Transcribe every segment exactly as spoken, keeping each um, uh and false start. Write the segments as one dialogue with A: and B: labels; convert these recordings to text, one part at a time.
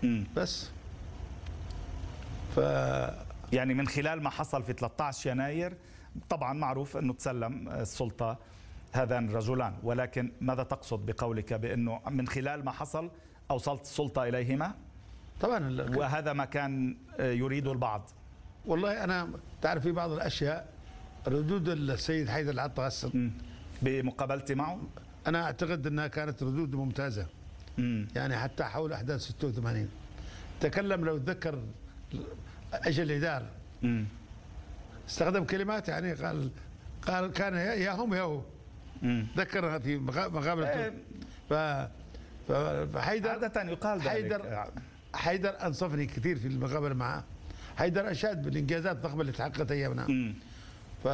A: مم.
B: بس ف
A: يعني من خلال ما حصل في ثلاثة عشر يناير طبعا معروف أنه تسلم السلطة هذان الرجلان، ولكن ماذا تقصد بقولك بأنه من خلال ما حصل أوصلت السلطة إليهما؟
B: طبعا
A: وهذا ما كان يريده البعض.
B: والله أنا تعرف في بعض الأشياء ردود السيد حيدر العطاس
A: بمقابلتي معه
B: أنا أعتقد أنها كانت ردود ممتازة.
A: مم.
B: يعني حتى حول أحداث ستة وثمانين تكلم، لو تذكر أجل الإدار
A: مم.
B: استخدم كلمات يعني قال قال كان يا هم يا هو. ذكرها في مقابلته. ف فحيدر
A: عادة يقال ذلك.
B: حيدر حيدر أنصفني كثير في المقابلة معه. حيدر أشاد بالإنجازات الضخمة اللي تحققت أيامنا. ف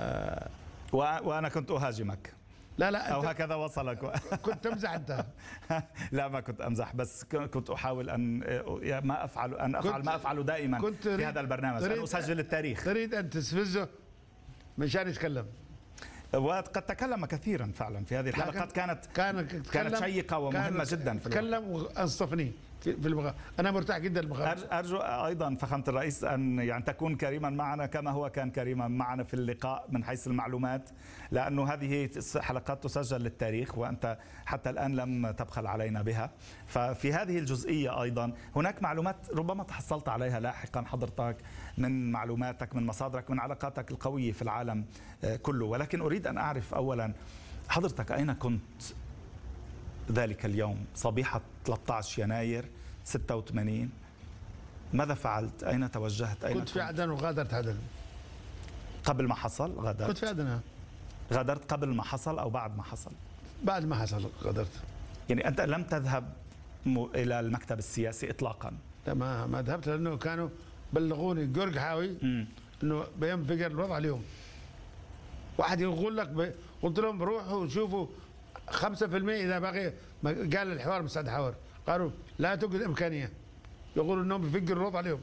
A: وأنا كنت أهاجمك.
B: لا لا
A: أو هكذا وصلك.
B: كنت تمزح أنت.
A: لا ما كنت أمزح، بس كنت أحاول أن ما أفعل أن أفعل ما أفعله دائما في هذا البرنامج، أن أسجل التاريخ.
B: تريد أن تستفزه مشان يتكلم.
A: وقد تكلم كثيرا فعلا في هذه الحلقات، كانت
B: كان
A: كانت شيقة ومهمة جدا في
B: تكلم وأنصفني في المغامرة. أنا مرتاح جدا المغامرة.
A: أرجو أيضا فخامة الرئيس أن يعني تكون كريما معنا كما هو كان كريما معنا في اللقاء من حيث المعلومات، لأنه هذه حلقات تسجل للتاريخ وأنت حتى الآن لم تبخل علينا بها. ففي هذه الجزئية أيضا هناك معلومات ربما تحصلت عليها لاحقا حضرتك من معلوماتك من مصادرك من علاقاتك القوية في العالم كله، ولكن أريد أن أعرف أولا حضرتك أين كنت ذلك اليوم صبيحة ثلاثة عشر يناير ستة وثمانين؟ ماذا فعلت؟ أين توجهت؟ أين
B: كنت في عدن وغادرت عدن.
A: قبل ما حصل غادرت؟
B: كنت في عدن.
A: غادرت قبل ما حصل أو بعد ما حصل؟
B: بعد ما حصل غادرت. يعني
A: أنت لم تذهب إلى المكتب السياسي إطلاقا؟
B: لا ما ما ذهبت، لأنه كانوا بلغوني جورج حاوي إنه بينفجر الوضع اليوم. واحد يقول لك ب... قلت لهم روحوا شوفوا خمسة بالمئة إذا باقي. قال الحوار مساعد حوار قالوا لا توجد إمكانية، يقولوا إنهم بيفجروا الوضع اليوم.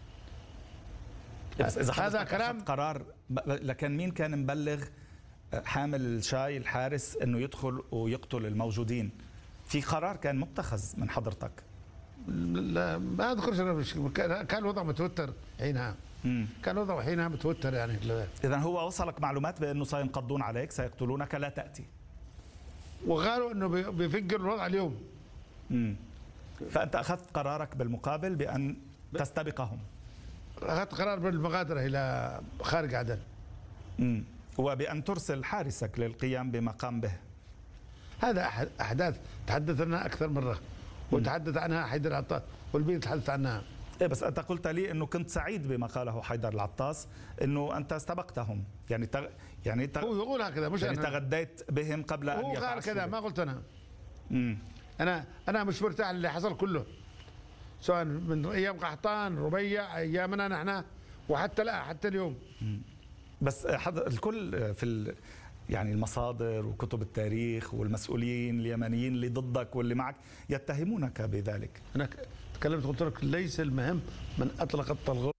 A: إذا
B: هذا كلام
A: قرار. لكن مين كان مبلغ حامل الشاي الحارس إنه يدخل ويقتل الموجودين؟ في قرار كان متخذ من حضرتك؟
B: لا ما أذكرش. كان الوضع متوتر حينها. مم. كان الوضع حينها متوتر يعني.
A: إذا هو وصلك معلومات بأنه سينقضون عليك سيقتلونك لا تأتي،
B: وقالوا انه بيفجر الوضع اليوم.
A: امم فانت اخذت قرارك بالمقابل بان تستبقهم.
B: اخذت قرار بالمغادره الى خارج عدن.
A: امم وبان ترسل حارسك للقيام بما قام به.
B: هذا احداث تحدثنا اكثر مره وتحدث عنها حيدر العطاس والبيت تحدث عنها.
A: إيه بس انت قلت لي انه كنت سعيد بما قاله حيدر العطاس، انه انت استبقتهم، يعني تغ... يعني تغ...
B: هو يقول هكذا مش
A: يعني
B: أنا.
A: تغديت بهم قبل ان
B: هو قال كذا، ما قلت انا.
A: امم
B: انا انا مش مرتاح اللي حصل كله، سواء من ايام قحطان ربيع ايامنا نحن وحتى لا حتى اليوم.
A: مم. بس حضر الكل في ال... يعني المصادر وكتب التاريخ والمسؤولين اليمنيين اللي ضدك واللي معك يتهمونك بذلك.
B: انا تكلمت قلت لك ليس المهم من اطلق الطلق